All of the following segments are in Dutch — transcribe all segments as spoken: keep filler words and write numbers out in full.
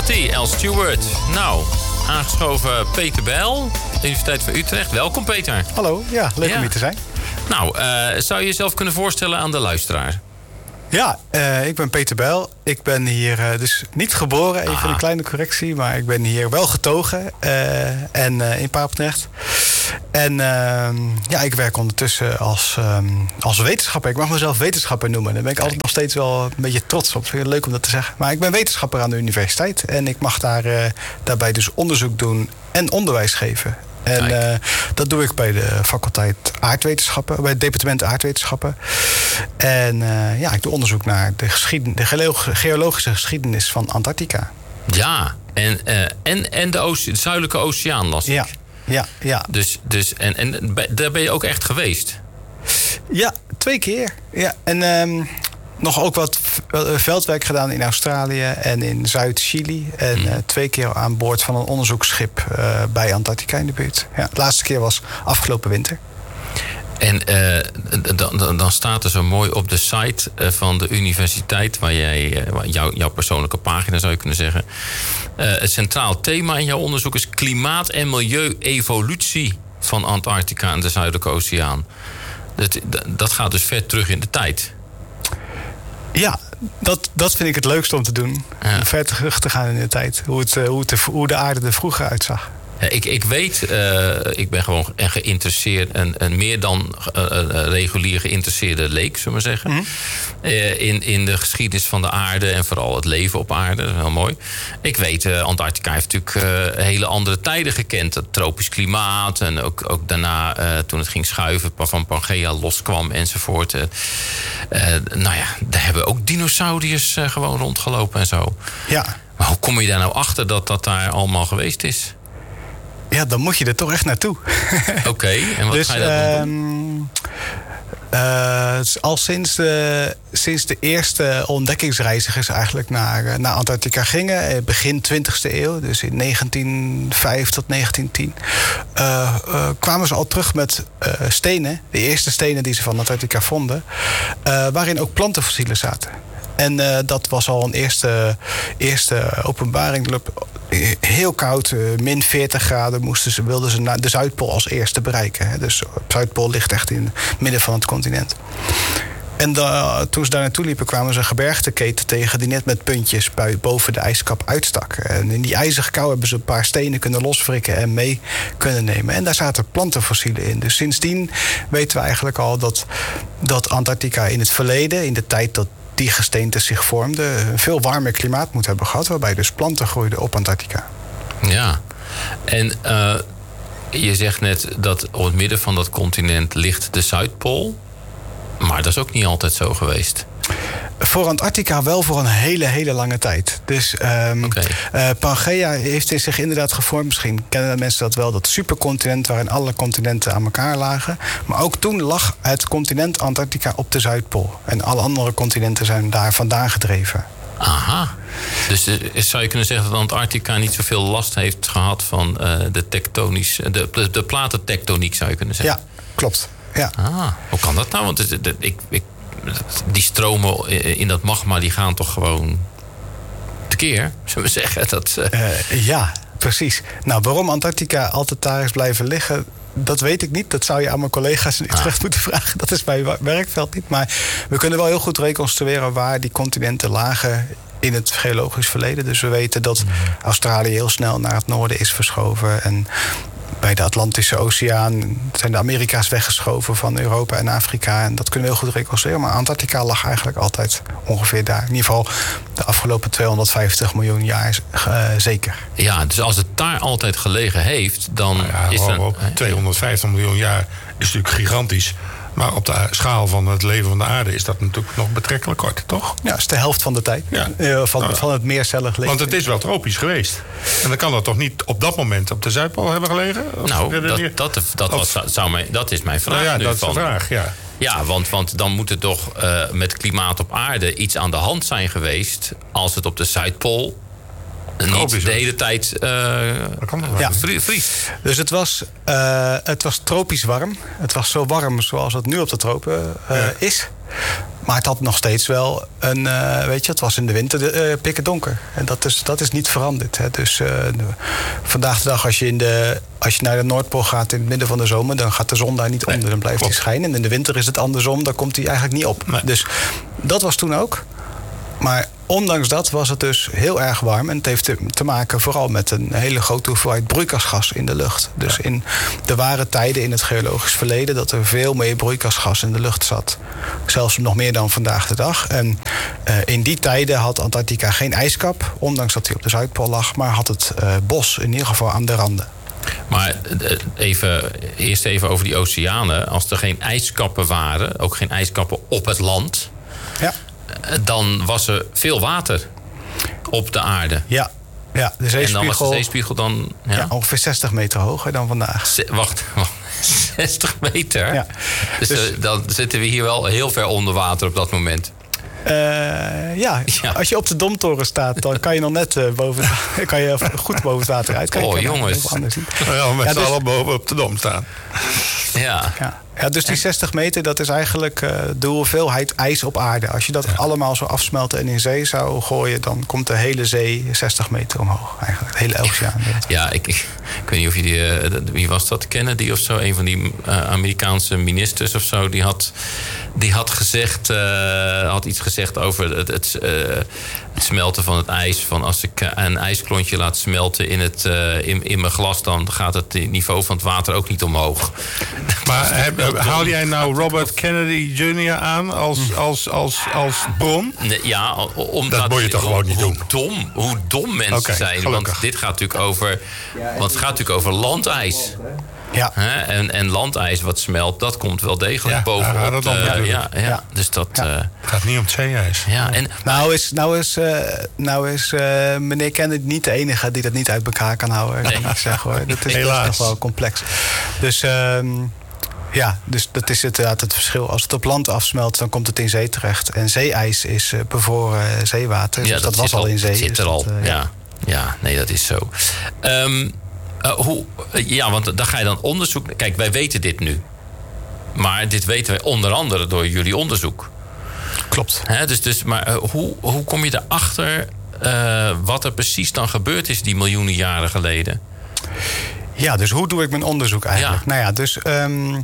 Patti, Al Stewart. Nou, aangeschoven Peter Bijl, Universiteit van Utrecht. Welkom, Peter. Hallo, ja, leuk ja. om hier te zijn. Nou, uh, zou je jezelf kunnen voorstellen aan de luisteraar? Ja, uh, ik ben Peter Bijl. Ik ben hier uh, dus niet geboren, even Aha. een kleine correctie. Maar ik ben hier wel getogen uh, en uh, in Papendrecht. En uh, ja, ik werk ondertussen als, um, als wetenschapper. Ik mag mezelf wetenschapper noemen. Daar ben ik altijd nog steeds wel een beetje trots op. Vind ik leuk om dat te zeggen. Maar ik ben wetenschapper aan de universiteit. En ik mag daar, uh, daarbij dus onderzoek doen en onderwijs geven. En uh, dat doe ik bij de faculteit aardwetenschappen, bij het departement aardwetenschappen. En uh, ja, ik doe onderzoek naar de, geschieden, de geologische geschiedenis van Antarctica. Ja, en, uh, en, en de, oce- de Zuidelijke Oceaan las ik. Ja, ja, ja. Dus, dus, en, en daar ben je ook echt geweest? Ja, twee keer. Ja, en um, nog ook wat veldwerk gedaan in Australië en in Zuid-Chili. En uh, twee keer aan boord van een onderzoeksschip uh, bij Antarctica in de buurt. Ja, de laatste keer was afgelopen winter. En uh, dan, dan staat er zo mooi op de site uh, van de universiteit, waar jij, uh, jou, jouw persoonlijke pagina zou je kunnen zeggen. Uh, het centraal thema in jouw onderzoek is klimaat- en milieu-evolutie van Antarctica en de Zuidelijke Oceaan. Dat, dat gaat dus ver terug in de tijd. Ja, dat, dat vind ik het leukste om te doen. Ja. Om ver terug te gaan in de tijd. Hoe, het, hoe, het, hoe de aarde er vroeger uitzag. Ja, ik, ik weet, uh, ik ben gewoon een geïnteresseerd... en, en meer dan uh, uh, regulier geïnteresseerde leek, zullen we maar zeggen. Mm-hmm. Uh, in, in de geschiedenis van de aarde en vooral het leven op aarde. Dat is heel mooi. Ik weet, uh, Antarctica heeft natuurlijk uh, hele andere tijden gekend. Het tropisch klimaat en ook, ook daarna uh, toen het ging schuiven... van Pangea loskwam enzovoort. Uh, uh, nou ja, daar hebben ook dinosauriërs uh, gewoon rondgelopen en zo. Ja. Maar hoe kom je daar nou achter dat dat daar allemaal geweest is? Ja, dan moet je er toch echt naartoe. Oké, okay, en wat dus, ga je dan doen? Uh, al sinds de, sinds de eerste ontdekkingsreizigers eigenlijk naar, naar Antarctica gingen... begin twintigste eeuw, dus in negentien vijf tot negentien tien... Uh, uh, kwamen ze al terug met uh, stenen, de eerste stenen die ze van Antarctica vonden... Uh, waarin ook plantenfossielen zaten. En uh, dat was al een eerste, eerste openbaring. Heel koud, uh, min veertig graden moesten ze, wilden ze naar de Zuidpool als eerste bereiken. Hè. Dus de Zuidpool ligt echt in het midden van het continent. En da, toen ze daar naartoe liepen, kwamen ze een gebergteketen tegen... die net met puntjes boven de ijskap uitstak. En in die ijzige kou hebben ze een paar stenen kunnen loswrikken... en mee kunnen nemen. En daar zaten plantenfossielen in. Dus sindsdien weten we eigenlijk al dat, dat Antarctica in het verleden... in de tijd dat die gesteenten zich vormden... een veel warmer klimaat moet hebben gehad... waarbij dus planten groeiden op Antarctica. Ja, en uh, je zegt net dat op het midden van dat continent ligt de Zuidpool... maar dat is ook niet altijd zo geweest. Voor Antarctica wel voor een hele, hele lange tijd. Dus um, okay. uh, Pangea heeft zich inderdaad gevormd. Misschien kennen mensen dat wel, dat supercontinent... waarin alle continenten aan elkaar lagen. Maar ook toen lag het continent Antarctica op de Zuidpool. En alle andere continenten zijn daar vandaan gedreven. Aha. Dus uh, zou je kunnen zeggen dat Antarctica niet zoveel last heeft gehad... van uh, de tektonische, de, de platentectoniek, zou je kunnen zeggen? Ja, klopt. Ja. Ah, hoe kan dat nou? Want het, het, ik... ik die stromen in dat magma, die gaan toch gewoon tekeer, zullen we zeggen? Dat, uh... Uh, ja, precies. Nou, waarom Antarctica altijd daar is blijven liggen... dat weet ik niet. Dat zou je aan mijn collega's in Utrecht ah. moeten vragen. Dat is mijn werkveld niet. Maar we kunnen wel heel goed reconstrueren... waar die continenten lagen in het geologisch verleden. Dus we weten dat Australië heel snel naar het noorden is verschoven... en bij de Atlantische Oceaan zijn de Amerika's weggeschoven van Europa en Afrika. En dat kunnen we heel goed reconstrueren. Maar Antarctica lag eigenlijk altijd ongeveer daar. In ieder geval de afgelopen tweehonderdvijftig miljoen jaar uh, zeker. Ja, dus als het daar altijd gelegen heeft, dan nou ja, is er... Op tweehonderdvijftig miljoen jaar is natuurlijk gigantisch. Maar op de schaal van het leven van de aarde is dat natuurlijk nog betrekkelijk kort, toch? Ja, dat is de helft van de tijd. Ja. Uh, van, nou, van het meercellig leven. Want het is wel tropisch geweest. En dan kan dat toch niet op dat moment op de Zuidpool hebben gelegen? Of nou, dat, dat, dat, of, was, zou mij, dat is mijn vraag. Nou ja, nu dat van, is de vraag, ja. Ja, want, want dan moet er toch uh, met klimaat op aarde iets aan de hand zijn geweest... als het op de Zuidpool niet de hele tijd uh, ja. vriest. Dus het was, uh, het was tropisch warm. Het was zo warm zoals het nu op de tropen uh, ja. is. Maar het had nog steeds wel een, uh, weet je, het was in de winter uh, pikken donker. En dat is, dat is niet veranderd. Hè. Dus uh, de, vandaag de dag, als je, in de, als je naar de Noordpool gaat in het midden van de zomer, dan gaat de zon daar niet nee, onder. Dan blijft hij schijnen. En in de winter is het andersom, dan komt hij eigenlijk niet op. Nee. Dus dat was toen ook. Maar ondanks dat was het dus heel erg warm. En het heeft te, te maken vooral met een hele grote hoeveelheid broeikasgas in de lucht. Dus in, er waren tijden in het geologisch verleden dat er veel meer broeikasgas in de lucht zat. Zelfs nog meer dan vandaag de dag. En uh, in die tijden had Antarctica geen ijskap, ondanks dat hij op de Zuidpool lag, maar had het uh, bos in ieder geval aan de randen. Maar even, eerst even over die oceanen. Als er geen ijskappen waren, ook geen ijskappen op het land, ja, dan was er veel water op de aarde. Ja, ja de zeespiegel, en dan was de zeespiegel dan ja? Ja, ongeveer zestig meter hoger dan vandaag. Z- wacht, wacht, zestig meter? Ja. Dus, dus uh, dan zitten we hier wel heel ver onder water op dat moment. Uh, ja. ja, als je op de Domtoren staat, dan kan je nog net uh, boven, kan je goed boven het water uitkijken. Oh, jongens. Ja, met ja, z'n dus, allen boven op de Dom staan. Ja. ja. Ja, dus die zestig meter, dat is eigenlijk uh, de hoeveelheid ijs op aarde. Als je dat ja. allemaal zou afsmelten en in zee zou gooien, dan komt de hele zee zestig meter omhoog. Eigenlijk, de hele oceaan. Ja, ik, ik, ik weet niet of je die, uh, wie was dat, Kennedy of zo? Een van die uh, Amerikaanse ministers of zo, die had, die had gezegd, uh, had iets gezegd over het, het, uh, het smelten van het ijs. Van als ik een ijsklontje laat smelten in, het, uh, in, in mijn glas, dan gaat het niveau van het water ook niet omhoog. Maar heb, haal jij nou Robert Kennedy junior aan als, als, als, als bron? Nee, ja, omdat dat moet je toch hoe, gewoon niet hoe doen? Dom, hoe dom mensen okay, zijn. Gelukkig. Want dit gaat natuurlijk over, want het gaat natuurlijk over landijs. Ja. He? En, en landijs wat smelt, dat komt wel degelijk ja, bovenop. Dat uh, ja, ja. ja. Dus dat, ja. uh, het gaat niet om het zeeijs. Ja, en, nou is, nou is, uh, nou is uh, meneer Kennedy niet de enige die dat niet uit elkaar kan houden. Nee. Kan ik zeggen, hoor. Dat is, Helaas. Nog wel complex. Dus uh, ja, dus dat is inderdaad het verschil. Als het op land afsmelt, dan komt het in zee terecht. En zeeijs is uh, bevroren zeewater. Dus ja, dat, dat was al, al in zee. Dat zit er dus al, dat, uh, ja. Ja, nee, dat is zo. Um, Uh, hoe, uh, ja, want dan ga je dan onderzoek. Kijk, wij weten dit nu. Maar dit weten wij onder andere door jullie onderzoek. Klopt. He, dus, dus, maar uh, hoe, hoe kom je erachter uh, wat er precies dan gebeurd is die miljoenen jaren geleden? Ja, dus hoe doe ik mijn onderzoek eigenlijk? Ja. Nou ja, dus um, uh,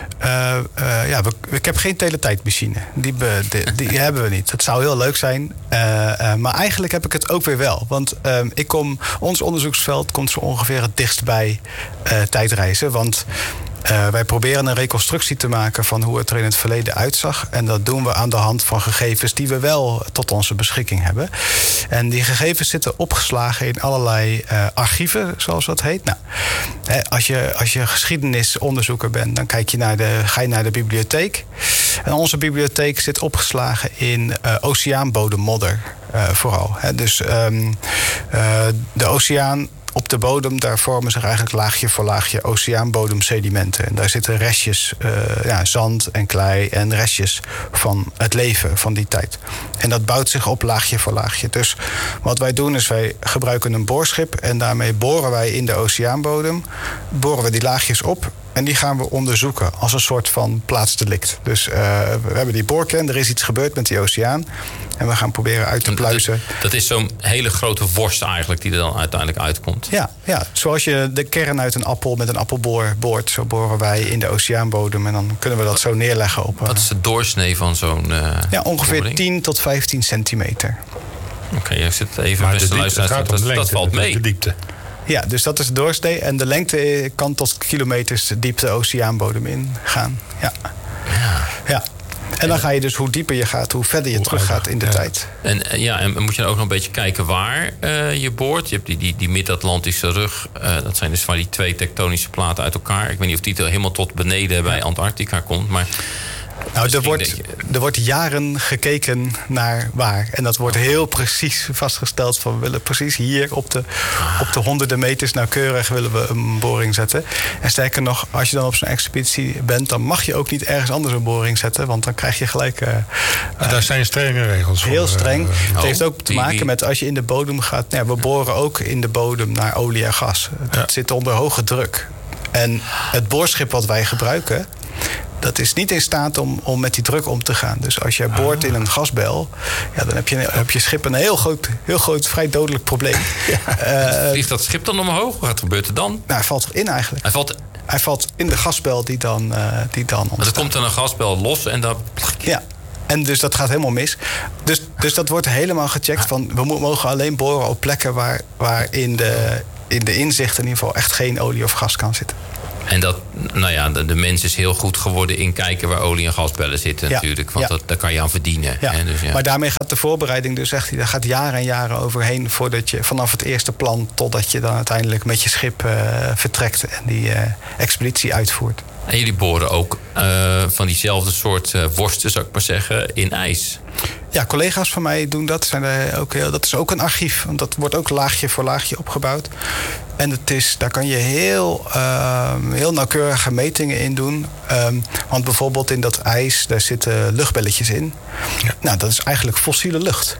uh, ja, we, ik heb geen teletijdmachine. Die, be, die, die hebben we niet. Dat zou heel leuk zijn. Uh, uh, maar eigenlijk heb ik het ook weer wel. Want um, ik kom, ons onderzoeksveld komt zo ongeveer het dichtst bij uh, tijdreizen. Want Uh, wij proberen een reconstructie te maken van hoe het er in het verleden uitzag. En dat doen we aan de hand van gegevens die we wel tot onze beschikking hebben. En die gegevens zitten opgeslagen in allerlei uh, archieven, zoals dat heet. Nou, als je, als je geschiedenisonderzoeker bent, dan kijk je naar de, ga je naar de bibliotheek. En onze bibliotheek zit opgeslagen in uh, oceaanbodemmodder uh, vooral. He, dus um, uh, de oceaan. Op de bodem, daar vormen zich eigenlijk laagje voor laagje oceaanbodemsedimenten. En daar zitten restjes, uh, ja, zand en klei en restjes van het leven van die tijd. En dat bouwt zich op laagje voor laagje. Dus wat wij doen is wij gebruiken een boorschip en daarmee boren wij in de oceaanbodem, boren we die laagjes op. En die gaan we onderzoeken als een soort van plaatsdelict. Dus uh, we hebben die boorkern, er is iets gebeurd met die oceaan. En we gaan proberen uit te pluizen. Dat, dat is zo'n hele grote worst eigenlijk die er dan uiteindelijk uitkomt. Ja, ja, zoals je de kern uit een appel met een appelboor boort. Zo boren wij in de oceaanbodem. En dan kunnen we dat zo neerleggen op... Wat is de doorsnee van zo'n uh, Ja, ongeveer boring? tien tot vijftien centimeter. Oké, okay, je zit even maar beste de luisteraars. Dat, dat, dat valt mee. De diepte. Ja, dus dat is de doorsnee. En de lengte kan tot kilometers diep de oceaanbodem ingaan. Ja. Ja. ja. En dan ga je dus, hoe dieper je gaat, hoe verder je hoe terug gaat in de ja. tijd. En, ja, en moet je dan ook nog een beetje kijken waar uh, je boort. Je hebt die, die, die Mid-Atlantische rug. Uh, dat zijn dus van die twee tektonische platen uit elkaar. Ik weet niet of die helemaal tot beneden bij Antarctica komt. Maar nou, er wordt, je... er wordt jaren gekeken naar waar. En dat wordt heel precies vastgesteld. Van we willen precies hier op de, ah. op de honderden meters nauwkeurig willen we een boring zetten. En sterker nog, als je dan op zo'n expeditie bent, dan mag je ook niet ergens anders een boring zetten. Want dan krijg je gelijk... Uh, uh, Daar zijn strenge regels voor. Heel streng. Uh, het oh, heeft ook te maken met als je in de bodem gaat. Nou ja, we boren ook in de bodem naar olie en gas. Het ja. zit onder hoge druk. En het boorschip wat wij gebruiken, dat is niet in staat om, om met die druk om te gaan. Dus als jij boort in een gasbel, ja, dan heb je, heb je schip een heel groot, heel groot, vrij dodelijk probleem. Ja. Uh, Vliegt dat schip dan omhoog? Wat gebeurt er dan? Nou, hij valt erin eigenlijk. Hij valt, hij valt in de gasbel die dan, uh, die dan ontstaat. Maar er komt dan een gasbel los en dan... Ja. En dus dat gaat helemaal mis. Dus, dus dat wordt helemaal gecheckt. Van, we mogen alleen boren op plekken waar, waar in, de, in de inzicht in ieder geval echt geen olie of gas kan zitten. En dat, nou ja, de, de mens is heel goed geworden in kijken waar olie- en gasbellen zitten, ja, natuurlijk. Want ja. dat, daar kan je aan verdienen. Ja. Hè, dus ja. Maar daarmee gaat de voorbereiding dus echt, daar gaat jaren en jaren overheen voordat je vanaf het eerste plan totdat je dan uiteindelijk met je schip uh, vertrekt en die uh, expeditie uitvoert. En jullie boren ook uh, van diezelfde soort uh, worsten, zou ik maar zeggen, in ijs. Ja, collega's van mij doen dat. Zijn er ook heel, dat is ook een archief. Want dat wordt ook laagje voor laagje opgebouwd. En het is, daar kan je heel, uh, heel nauwkeurige metingen in doen. Um, want bijvoorbeeld in dat ijs, daar zitten luchtbelletjes in. Ja. Nou, dat is eigenlijk fossiele lucht.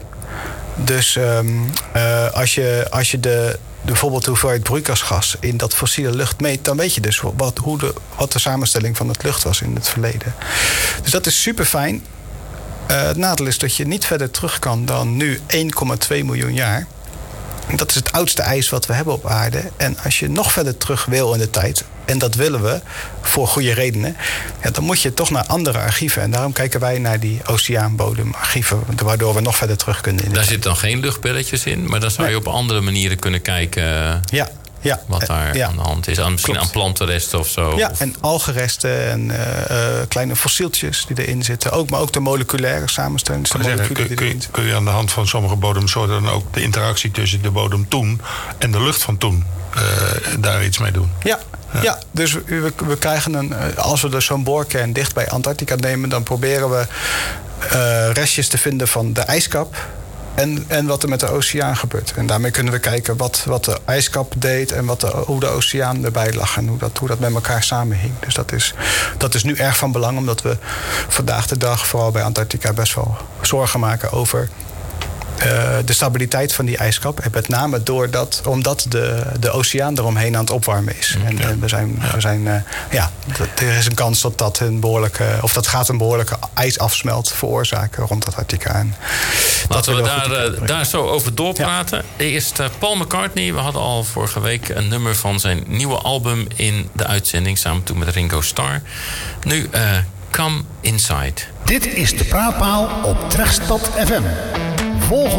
Dus um, uh, als je, als je de... bijvoorbeeld de hoeveelheid broeikasgas in dat fossiele lucht meet, dan weet je dus wat, hoe de, wat de samenstelling van het lucht was in het verleden. Dus dat is super fijn. Uh, het nadeel is dat je niet verder terug kan dan nu één komma twee miljoen jaar. En dat is het oudste ijs wat we hebben op aarde. En als je nog verder terug wil in de tijd, en dat willen we voor goede redenen, ja, dan moet je toch naar andere archieven. En daarom kijken wij naar die oceaanbodemarchieven, waardoor we nog verder terug kunnen. In daar zitten dan geen luchtbelletjes in, maar dan zou nee. je op andere manieren kunnen kijken. Ja. Ja, wat daar ja. aan de hand is. Aan, misschien Klopt. aan plantenresten of zo. Ja, of... en algenresten en uh, uh, kleine fossieltjes die erin zitten. Ook, maar ook de moleculaire samenstelling. Dus de zeggen, kun, kun, kun je aan de hand van sommige bodemsoorten dan ook de interactie tussen de bodem toen en de lucht van toen uh, daar iets mee doen? Ja. Ja. ja, dus we, we krijgen een. Als we dus zo'n boorkern dicht bij Antarctica nemen, dan proberen we uh, restjes te vinden van de ijskap. En, en wat er met de oceaan gebeurt. En daarmee kunnen we kijken wat, wat de ijskap deed en wat de, hoe de oceaan erbij lag en hoe dat, hoe dat met elkaar samenhing. Dus dat is, dat is nu erg van belang, omdat we vandaag de dag, vooral bij Antarctica, best wel zorgen maken over uh, de stabiliteit van die ijskap. En met name doordat, omdat de, de oceaan eromheen aan het opwarmen is. En ja. we zijn, we zijn uh, ja, er is een kans dat dat een behoorlijke, of dat gaat een behoorlijke ijsafsmelt veroorzaken rond Antarctica. En Laten we daar, uh, daar zo over doorpraten. Ja. Eerst uh, Paul McCartney. We hadden al vorige week een nummer van zijn nieuwe album in de uitzending, samen toen met Ringo Starr. Nu uh, Come Inside. Dit is de Praatpaal op Trekstad F M. Volg